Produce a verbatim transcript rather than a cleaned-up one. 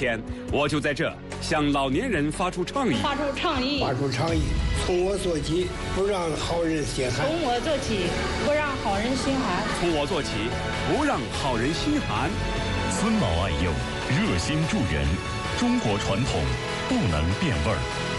天，我就在这向老年人发出倡议， 发出倡议， 发出倡议，从我做起，不让好人心寒。 从我做起，不让好人心寒。 从我做起，不让好人心寒。 尊老爱幼，热心助人，中国传统不能变味儿。